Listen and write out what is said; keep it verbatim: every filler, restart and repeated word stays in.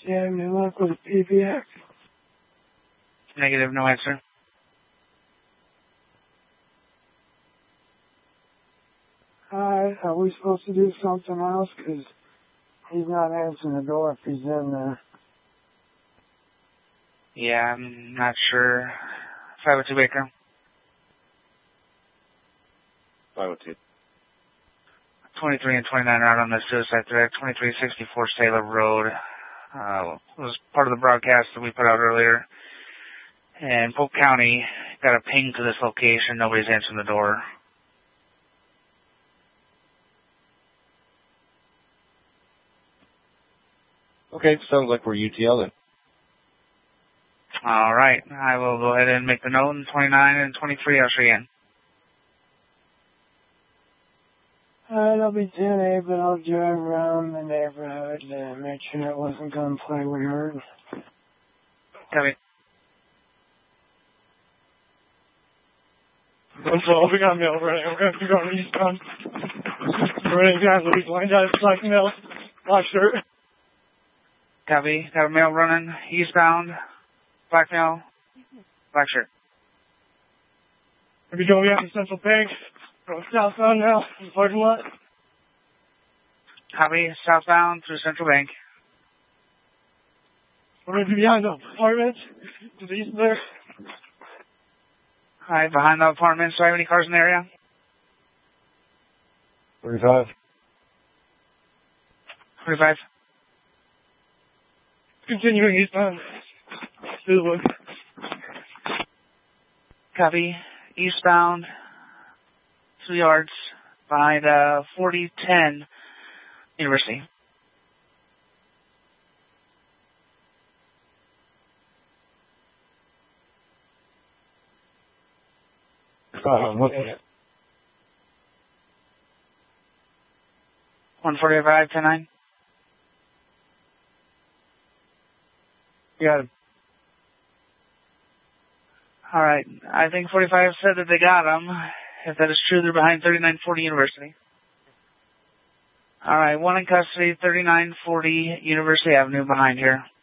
you have any luck with P B X? Negative, no answer. Alright, are we supposed to do something else? Because he's not answering the door if he's in there. Yeah, I'm not sure. five oh two Baker. five oh two. twenty-three and twenty-nine are out on the suicide threat. twenty-three sixty-four Sailor Road. Uh, was part of the broadcast that we put out earlier. And Polk County got a ping to this location. Nobody's answering the door. Okay, sounds like we're U T L then. All right. I will go ahead and make the note. And twenty-nine and twenty-three, I'll show you in. Alright, I'll be ten A, but I'll drive around the neighborhood and make sure it wasn't gunplay we heard. Copy. one twelve, we got mail running. We're going to be going eastbound. Running down Louis Line, got a black mail, black shirt. Copy. Got a mail running eastbound. Black mail. Black shirt. We'll be going out to Central Bank. Going southbound now, in the parking lot. Copy. Southbound through Central Bank. We're going to be behind the apartments to the east there. All right, behind the apartments. Do I have any cars in the area? forty-five. forty-five. Continuing eastbound. Through the woods. Copy. Eastbound. Two yards. Behind uh, forty ten University. Uh, I'm looking at one forty-five, ten nine. Got him. All right. I think forty-five said that they got him. If that is true, they're behind thirty-nine forty University. All right. One in custody, thirty-nine forty University Avenue behind here.